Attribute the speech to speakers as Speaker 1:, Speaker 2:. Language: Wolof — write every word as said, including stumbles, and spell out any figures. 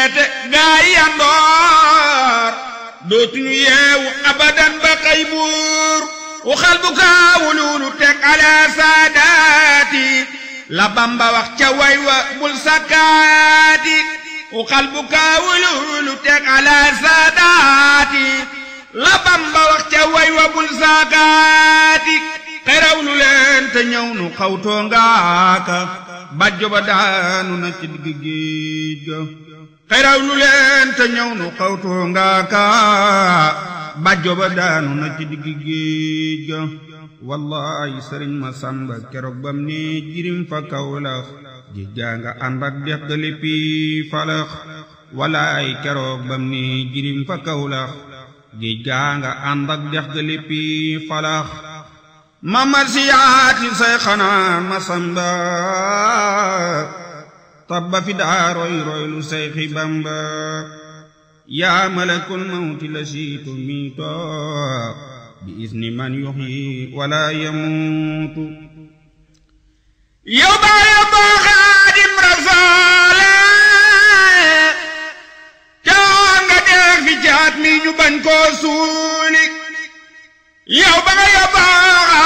Speaker 1: yeete gaa yi yandoor dootuñu yeewu abadan ba xëy buur waxal bu kaawululu teg ala saadaati la Bamba wax ca way wa bul sakkaati waxal bu kaawululu teg ala saadaati la Bamba wax ca way wa bul sakkaati xeraw lu leen te ñëw nu xawtoo ngaaka bàjjo ba daanu na ci digg géej ga xeraw lu leen te ñëw nu xawtoo ngaaka bàjjo ba daanu na ci digg géej ga wallahi sëriñ ma samba keroog bam ne jirim fa Kawlax géej gaa nga ànd ak dex ga léppi falax wallahi keroog bam ne jirim fa Kawlax géej gaa nga ànd ak dex ga léppi falax ma marsiyaati say xanaa ma samba tabba fi daa roy roy lu Seyxi Bamba yaa malakul mawti la siitu miito bi isni man yuhyi wala yamuutu yow baa yow boo Xaadim Rasuul caa nga deex fi jaat mi ñu bañ koo suuli yow baa yow boo